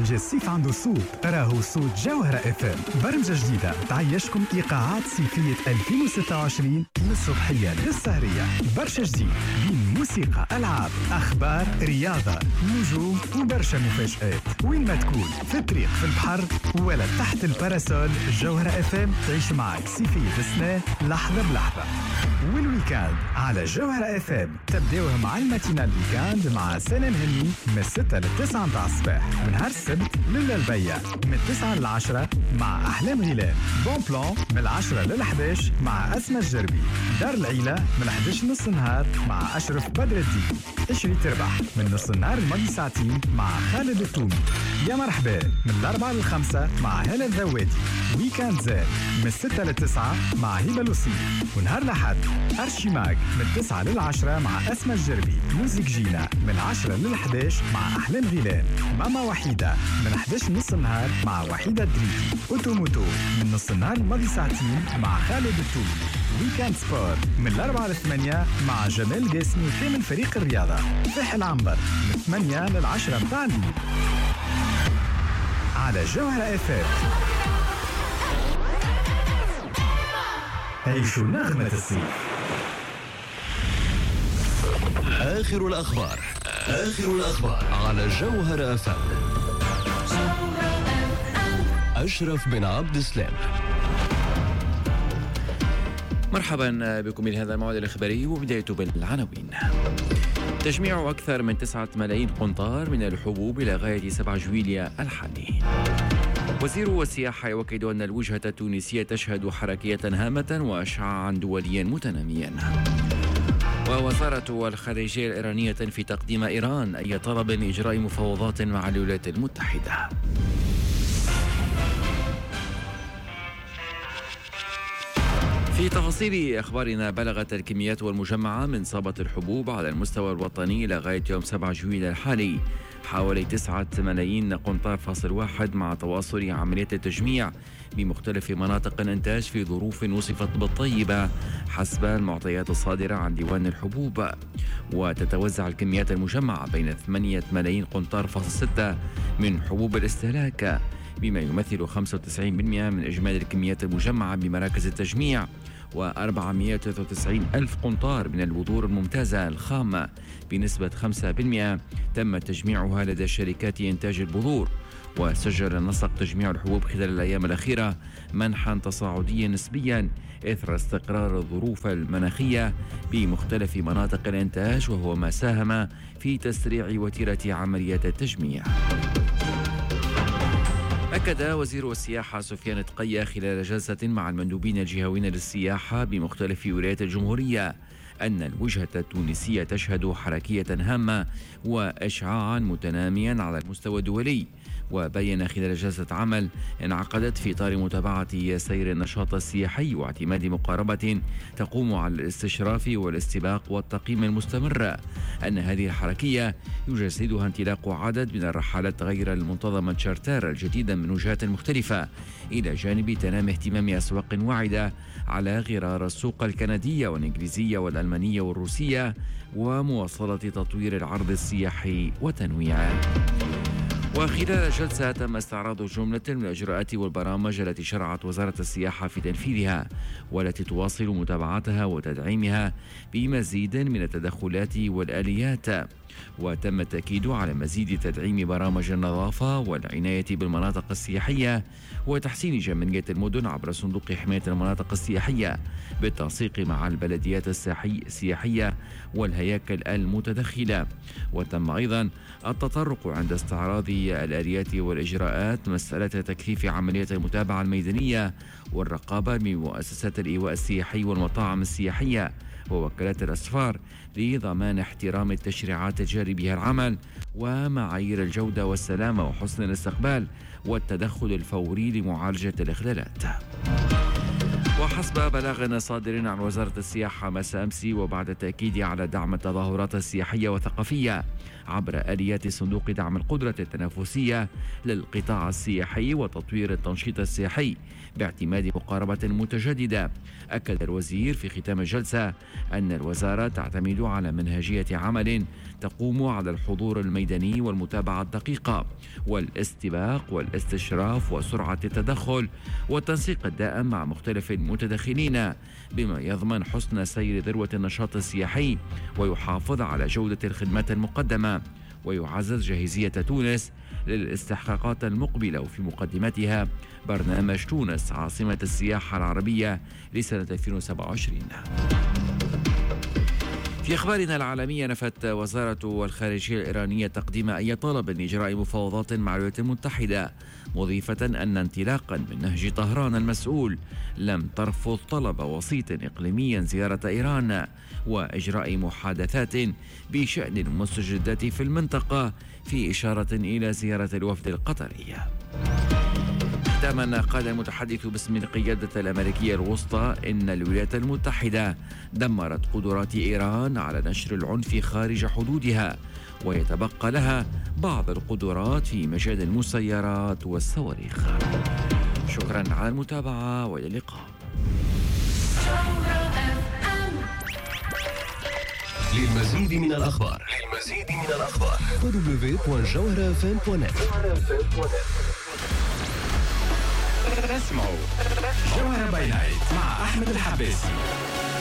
برنامج الصيف عنده صوت، راهو صوت جوهرة اف ام. برمجة جديدة تعيشكم إيقاعات صيفية 2026 من الصبحية للسهرية. برشا جديد بين موسيقى، ألعاب، أخبار، رياضة، نجوم وبرشا مفاجآت. وين ما تكون، في الطريق، في البحر ولا تحت الباراسول، جوهرة اف ام تعيش معك صيفية السنة لحظة بلحظة. والويكاند على جوهرة اف ام تبداوه مع الماتينال ويكاند مع سنن هني من 6 ل 9 متاع الصباح، من نهار السبت للبيع من 9 ل 10 مع أحلام غيلان. بون بلان من 10 ل 11 مع أسماء الجربي. دار العيلة من 11 نص النهار مع أشرف بدر الدين. اشري تربح من نص النهار الماضي ساعتين مع خالد التومي. يا مرحبا من 4 ل 5 مع هلا الذواتي. ويكاند زاد من 6 ل 9 مع هبة لوسي. ونهار الأحد أرشيماغ من 9 ل 10 مع أسماء الجربي. موزيك جينا من 10 ل 11 مع أحلام غيلان. ماما وحيدة من 11 نص النهار مع وحيدة دريدي. أوتوموتو من نص النهار الماضي ساعتين مع خالد التومي. ويكاند سبور من 4 ل 8 مع جمال قاسمي وكامل فريق الرياضة. فح العنبر من 8 ل 10 متاع الليل على جوهرة اف ام. عيشوا نغمة الصيف. آخر الأخبار على جوهرة اف ام. أشرف بن عبد السلام. مرحبا بكم إلى هذا الموعد الإخباري، وبداية بالعناوين. تجميع أكثر من 9 ملايين قنطار من الحبوب إلى غاية 7 جويليا الحالي. وزير السياحة يؤكد أن الوجهة التونسية تشهد حركية هامة وإشعاعا دوليا متناميا. ووزارة الخارجية الإيرانية في تقديم إيران أي طلب لإجراء مفاوضات مع الولايات المتحدة. في تفاصيل أخبارنا، بلغت الكميات والمجمعة من صابة الحبوب على المستوى الوطني إلى غاية يوم 7 جويل الحالي حوالي 9 ملايين قنطار فاصل واحد، مع تواصل عملية التجميع بمختلف مناطق الإنتاج في ظروف وصفت بالطيبة حسب المعطيات الصادرة عن ديوان الحبوب. وتتوزع الكميات المجمعة بين 8 ملايين قنطار فاصل 6 من حبوب الاستهلاك، بما يمثل 95% من إجمالي الكميات المجمعة بمراكز التجميع، و493 ألف قنطار من البذور الممتازة الخامة بنسبة 5% تم تجميعها لدى شركات إنتاج البذور. وسجل النسق تجميع الحبوب خلال الأيام الأخيرة منحا تصاعديا نسبيا إثر استقرار الظروف المناخية بمختلف مناطق الإنتاج، وهو ما ساهم في تسريع وتيرة عمليات التجميع. أكد وزير السياحة سفيان تقية خلال جلسة مع المندوبين الجهويين للسياحة بمختلف ولايات الجمهورية أن الوجهة التونسية تشهد حركية هامة وإشعاعا متناميا على المستوى الدولي. وبين خلال جلسة عمل انعقدت في إطار متابعة سير النشاط السياحي واعتماد مقاربة تقوم على الاستشراف والاستباق والتقييم المستمر أن هذه الحركية يجسدها انطلاق عدد من الرحلات غير المنتظمة تشارتر الجديدة من وجهات مختلفة، إلى جانب تنامي اهتمام أسواق واعدة على غرار السوق الكندية والإنجليزية والألمانية والروسية، ومواصلة تطوير العرض السياحي وتنويعه. وخلال الجلسة تم استعراض جملة من الإجراءات والبرامج التي شرعت وزارة السياحة في تنفيذها، والتي تواصل متابعتها وتدعيمها بمزيد من التدخلات والآليات. وتم التأكيد على مزيد تدعيم برامج النظافة والعناية بالمناطق السياحية وتحسين جمالية المدن عبر صندوق حماية المناطق السياحية بالتنسيق مع البلديات السياحية والهياكل المتدخلة. وتم أيضا التطرق عند استعراض الآليات والإجراءات مسألة تكثيف عملية المتابعة الميدانية والرقابة بمؤسسات الإيواء السياحي والمطاعم السياحية ووكالات الأسفار لضمان احترام التشريعات الجاري بها العمل ومعايير الجودة والسلامة وحسن الاستقبال والتدخل الفوري لمعالجة الإخلالات. وحسب بلاغ صادر عن وزارة السياحة مساء أمس، وبعد التأكيد على دعم التظاهرات السياحية والثقافية عبر آليات صندوق دعم القدرة التنافسية للقطاع السياحي وتطوير التنشيط السياحي باعتماد مقاربة متجددة. أكد الوزير في ختام الجلسة أن الوزارة تعتمد على منهجية عمل تقوم على الحضور الميداني والمتابعة الدقيقة والاستباق والاستشراف وسرعة التدخل والتنسيق الدائم مع مختلف المتدخلين، بما يضمن حسن سير ذروة النشاط السياحي ويحافظ على جودة الخدمات المقدمة ويعزز جاهزية تونس للاستحقاقات المقبلة، وفي مقدمتها برنامج تونس عاصمة السياحة العربية لسنة 2027. في أخبارنا العالمية، نفت وزارة الخارجية الإيرانية تقديم أي طلب لإجراء مفاوضات مع الولايات المتحدة، مضيفة أن انطلاقا من نهج طهران المسؤول لم ترفض طلب وسيط إقليمي زيارة إيران وإجراء محادثات بشأن المستجدات في المنطقة، في إشارة إلى زيارة الوفد القطري. ختاما، قال المتحدث باسم القيادة الأمريكية الوسطى إن الولايات المتحدة دمرت قدرات إيران على نشر العنف خارج حدودها، ويتبقى لها بعض القدرات في مجال المسيرات والصواريخ. شكرا على المتابعة وإلى اللقاء. للمزيد من الأخبار www.jawharafm.net. اسمعوا جوهرة باي نايت مع أحمد الحباسي.